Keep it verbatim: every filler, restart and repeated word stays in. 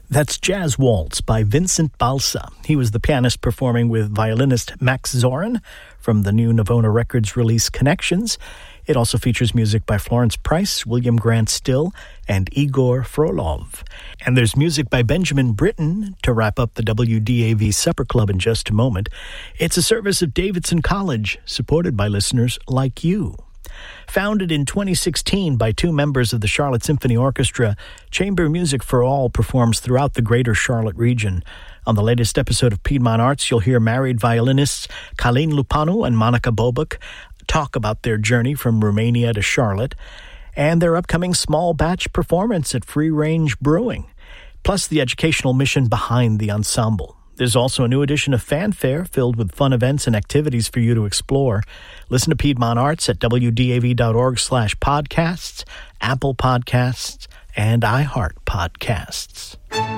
That's Jazz Waltz by Vincent Balsa. He was the pianist performing with violinist Max Zorin from the new Navona Records release Connections. It also features music by Florence Price, William Grant Still, and Igor Frolov. And there's music by Benjamin Britten to wrap up the W D A V Supper Club in just a moment. It's a service of Davidson College, supported by listeners like you. Founded in twenty sixteen by two members of the Charlotte Symphony Orchestra, Chamber Music for All performs throughout the greater Charlotte region. On the latest episode of Piedmont Arts, you'll hear married violinists Kalin Lupanu and Monica Bobuk talk about their journey from Romania to Charlotte and their upcoming small batch performance at Free Range Brewing, plus the educational mission behind the ensemble. There's also a new edition of Fanfare filled with fun events and activities for you to explore. Listen to Piedmont Arts at W D A V dot org slash podcasts, Apple Podcasts, and iHeart Podcasts.